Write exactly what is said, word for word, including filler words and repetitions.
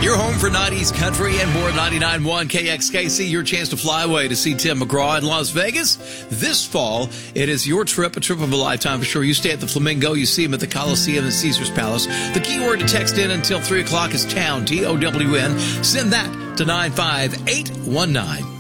Your home for nineties country and more. Ninety-nine point one K X K C, your chance to fly away to see Tim McGraw in Las Vegas. This fall, it is your trip, a trip of a lifetime for sure. You stay at the Flamingo, you see him at the Coliseum and Caesars Palace. The keyword to text in until three o'clock is TOWN, T O W N. Send that to nine five eight one nine.